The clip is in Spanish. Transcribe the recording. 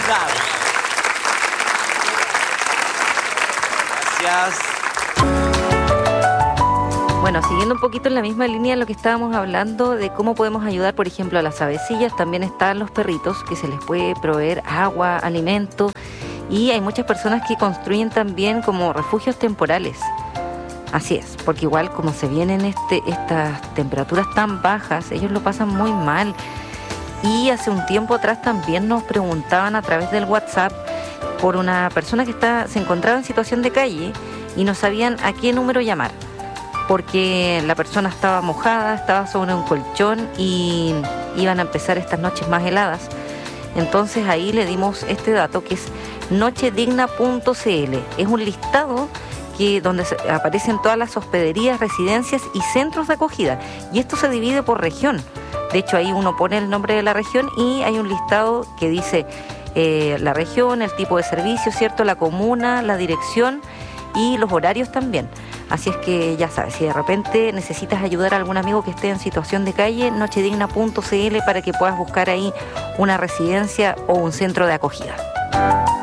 dar. Gracias. Bueno, siguiendo un poquito en la misma línea de lo que estábamos hablando de cómo podemos ayudar, por ejemplo, a las avecillas, también están los perritos, que se les puede proveer agua, alimento, y hay muchas personas que construyen también como refugios temporales. Así es, porque igual como se vienen estas temperaturas tan bajas, ellos lo pasan muy mal. Y hace un tiempo atrás también nos preguntaban a través del WhatsApp por una persona que se encontraba en situación de calle y no sabían a qué número llamar, porque la persona estaba mojada, estaba sobre un colchón y iban a empezar estas noches más heladas. Entonces ahí le dimos este dato que es nochedigna.cl. Es un listado donde aparecen todas las hospederías, residencias y centros de acogida. Y esto se divide por región. De hecho, ahí uno pone el nombre de la región y hay un listado que dice la región, el tipo de servicio, ¿cierto? La comuna, la dirección y los horarios también. Así es que ya sabes, si de repente necesitas ayudar a algún amigo que esté en situación de calle, nochedigna.cl para que puedas buscar ahí una residencia o un centro de acogida.